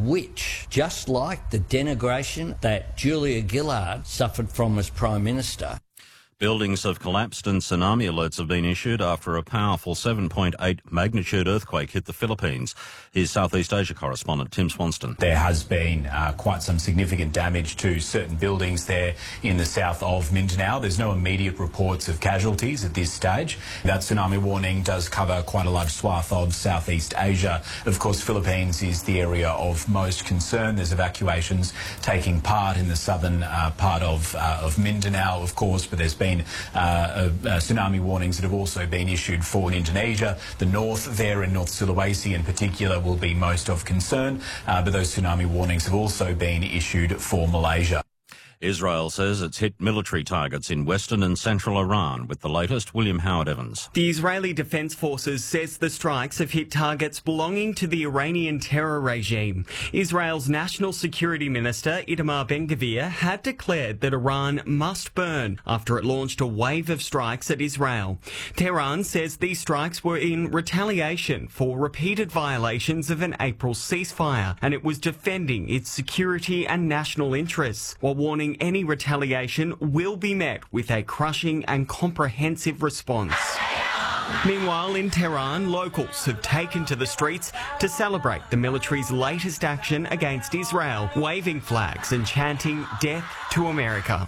which, just like the denigration that Julia Gillard suffered from as Prime Minister. Buildings have collapsed and tsunami alerts have been issued after a powerful 7.8 magnitude earthquake hit the Philippines. Here's Southeast Asia correspondent Tim Swanston. There has been quite some significant damage to certain buildings there in the south of Mindanao. There's no immediate reports of casualties at this stage. That tsunami warning does cover quite a large swath of Southeast Asia. Of course, Philippines is the area of most concern. There's evacuations taking part in the southern part of Mindanao, of course, but there's been tsunami warnings that have also been issued for Indonesia. The north there in North Sulawesi in particular will be most of concern, but those tsunami warnings have also been issued for Malaysia. Israel says it's hit military targets in western and central Iran. With the latest, William Howard Evans. The Israeli Defense Forces says the strikes have hit targets belonging to the Iranian terror regime. Israel's National Security Minister Itamar Ben-Gvir had declared that Iran must burn after it launched a wave of strikes at Israel. Tehran says these strikes were in retaliation for repeated violations of an April ceasefire, and it was defending its security and national interests, while warning any retaliation will be met with a crushing and comprehensive response. Meanwhile, in Tehran, locals have taken to the streets to celebrate the military's latest action against Israel, waving flags and chanting "Death to America."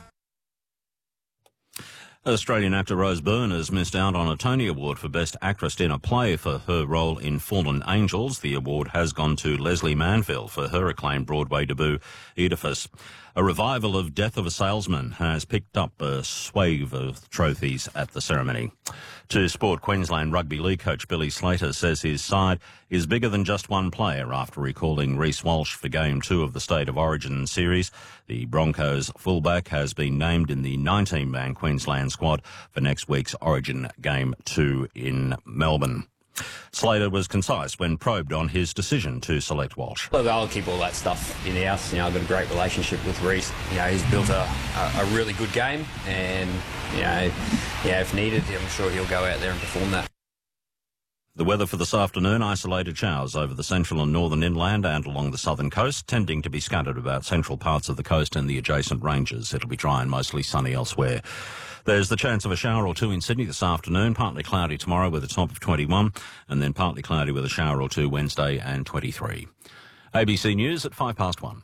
Australian actor Rose Byrne has missed out on a Tony Award for Best Actress in a Play for her role in Fallen Angels. The award has gone to Leslie Manville for her acclaimed Broadway debut, Oedipus. A revival of Death of a Salesman has picked up a swathe of trophies at the ceremony. To sport, Queensland Rugby League coach Billy Slater says his side is bigger than just one player after recalling Reece Walsh for Game 2 of the State of Origin series. The Broncos fullback has been named in the 19-man Queensland squad for next week's Origin Game 2 in Melbourne. Slater was concise when probed on his decision to select Walsh. Look, I'll keep all that stuff in the house. I've got a great relationship with Reece. He's built a really good game, and if needed, I'm sure he'll go out there and perform that. The weather for this afternoon, isolated showers over the central and northern inland and along the southern coast, tending to be scattered about central parts of the coast and the adjacent ranges. It'll be dry and mostly sunny elsewhere. There's the chance of a shower or two in Sydney this afternoon, partly cloudy tomorrow with a top of 21, and then partly cloudy with a shower or two Wednesday and 23. ABC News at 1:05.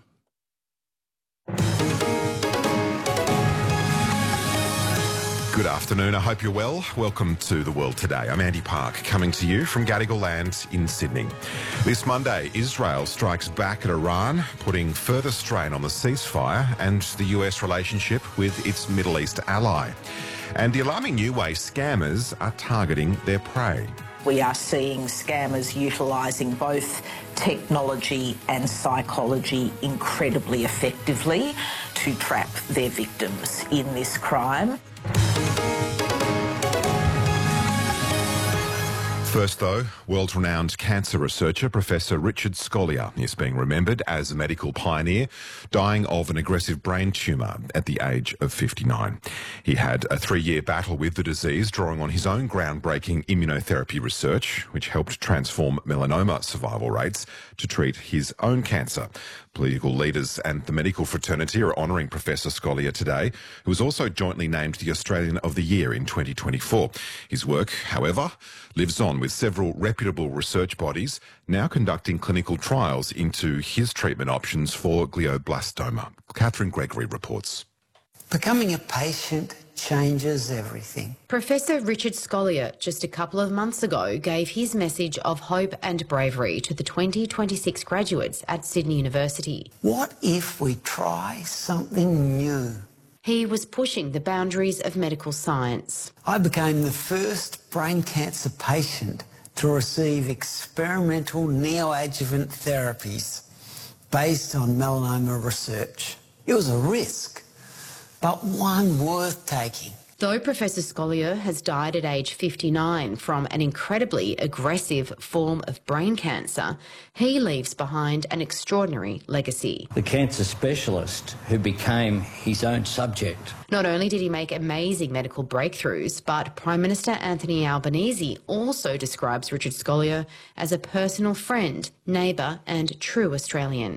Good afternoon. I hope you're well. Welcome to The World Today. I'm Andy Park, coming to you from Gadigal Land in Sydney. This Monday, Israel strikes back at Iran, putting further strain on the ceasefire and the US relationship with its Middle East ally. And the alarming new way scammers are targeting their prey. We are seeing scammers utilising both technology and psychology incredibly effectively to trap their victims in this crime. First, though, world-renowned cancer researcher Professor Richard Scolyer is being remembered as a medical pioneer, dying of an aggressive brain tumour at the age of 59. He had a 3-year battle with the disease, drawing on his own groundbreaking immunotherapy research, which helped transform melanoma survival rates to treat his own cancer. Political leaders and the medical fraternity are honouring Professor Scolyer today, who was also jointly named the Australian of the Year in 2024. His work, however, lives on with several reputable research bodies now conducting clinical trials into his treatment options for glioblastoma. Catherine Gregory reports. Becoming a patient changes everything. Professor Richard Scolyer just a couple of months ago gave his message of hope and bravery to the 2026 graduates at Sydney University. What if we try something new? He was pushing the boundaries of medical science. I became the first brain cancer patient to receive experimental neoadjuvant therapies based on melanoma research. It was a risk, but one worth taking. Though Professor Scolyer has died at age 59 from an incredibly aggressive form of brain cancer, he leaves behind an extraordinary legacy. The cancer specialist who became his own subject. Not only did he make amazing medical breakthroughs, but Prime Minister Anthony Albanese also describes Richard Scolyer as a personal friend, neighbour and true Australian.